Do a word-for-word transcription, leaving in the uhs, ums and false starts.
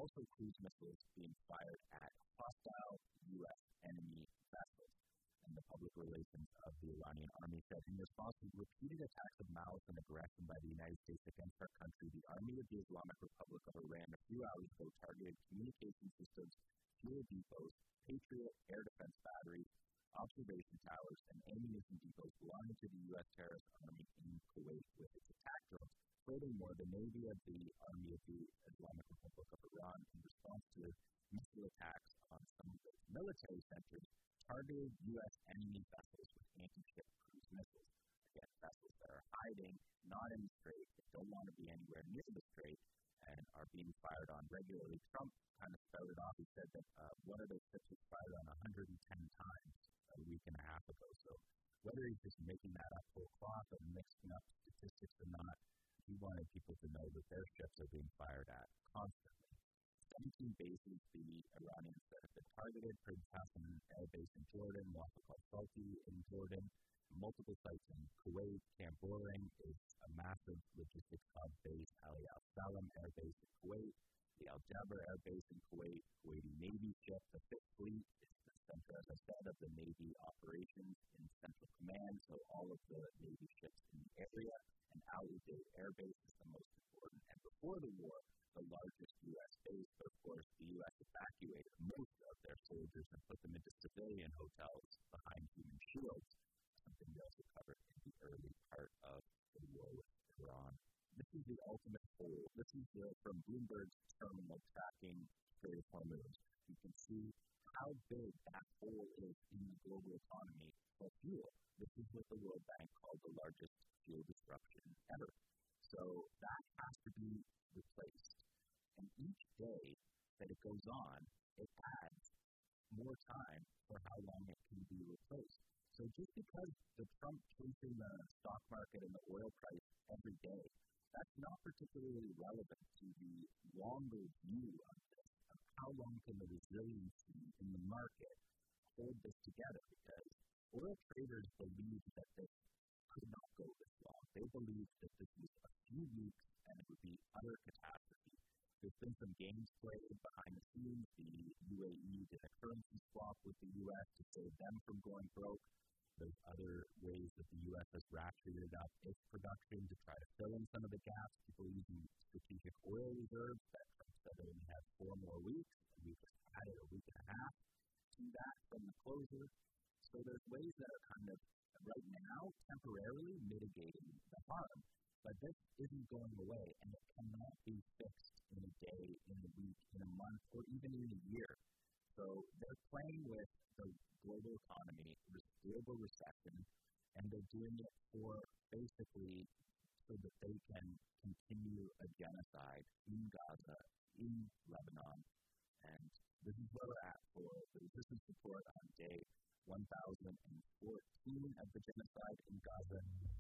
also cruise missiles being fired at hostile U S enemy vessels. And the public relations of the Iranian army said, in response to repeated attacks of malice and aggression by the United States against our country, the Army of the Islamic Republic of Iran a few hours ago targeted communication systems, fuel depots, Patriot air defense batteries, observation towers, and ammunition depots belonging to the U S terrorist army in Kuwait with its attack drones. Furthermore, the Navy of the Army of the Islamic Republic of Iran, in response to missile attacks on some of its military centers, targeted U S enemy vessels with anti-ship cruise missiles. Again, vessels that are hiding, not in the strait, that don't want to be anywhere near the strait, and are being fired on regularly. Trump kind of spelled it off. He said that uh, one of those ships was fired on one hundred ten times a week and a half ago. So whether he's just making that up whole cloth or mixing up statistics or not, he wanted people to know that their ships are being fired at constantly. seventeen bases the Iranians said have been targeted: Prince Hassan Air Base in Jordan, Wafaq al-Salti in Jordan, multiple sites in Kuwait. Camp Boring is a massive logistics hub base. Ali Al Salam Air Base in Kuwait, the Al Jaber Air Base in Kuwait, Kuwaiti Navy ship, the Fifth Fleet is the center, as I said, of the Navy operations in Central Command, so all of the Navy ships in the area. And Al Udeid Air Base is the most important, and before the war, the largest U S base, but of course the U S evacuated most of their soldiers and put them into civilian hotels behind human shields, something we also covered in the early part of the war with Iran. This is the ultimate hole. This is the, from Bloomberg's terminal tracking Strait of Hormuz. You can see how big that hole is in the global economy for fuel. This is what the World Bank called the largest fuel disruption ever. So that has to be replaced. And each day that it goes on, it adds more time for how long it can be replaced. So just because the Trump chasing the stock market and the oil price every day, that's not particularly relevant to the longer view of this, of how long can the resiliency in the market hold this together, because oil traders believe that this could not go this long. They believe that this was a few weeks and it would be utter catastrophe. There's been some games played behind the scenes. The U A E did a currency swap with the U S to save them from going broke. There's other ways that the U S has ratcheted up its production to try to fill in some of the gaps. People using strategic oil reserves that Trump said they only have four more weeks, and we just added a week and a half to that from the closure. So there's ways that are kind of, right now, temporarily mitigating the harm. But this isn't going away, and it cannot be fixed in a day, in a week, in a month, or even in a year. So they're playing with the global economy, global recession, and they're doing it for basically so that they can continue a genocide in Gaza, in Lebanon. And this is where we're at for the resistance report on day one thousand fourteen of the genocide in Gaza.